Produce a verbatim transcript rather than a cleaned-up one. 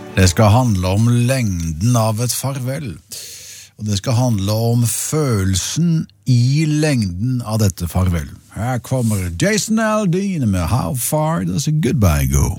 Det skal handle om lengden av et farvel, og det skal handle om følelsen i lengden av dette farvel. Her kommer Jason Aldean med How Far Does a Goodbye Go?